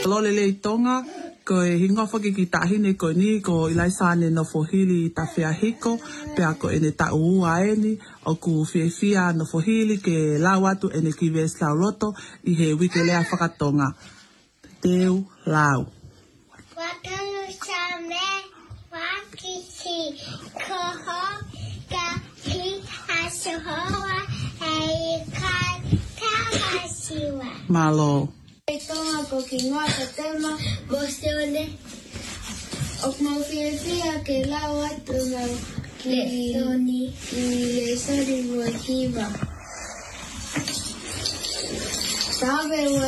lo le tonga ko e hinga whaki ki tahine ko ni ko ilai sāne no fohili ta whea hiko pea ko ene ta ua eni o ku whiawhia no fohili ke lau atu ene ki ves lau roto i he wike lea whakatonga. Teu lau. Wakalu same wakiti koho ka hi hasohoa hei kai tawasiwa. Malo. Tonga ko ki ngā tatema mosione o mau whiawhia ke lau atu mau ki le sori mua kiwa. Tawe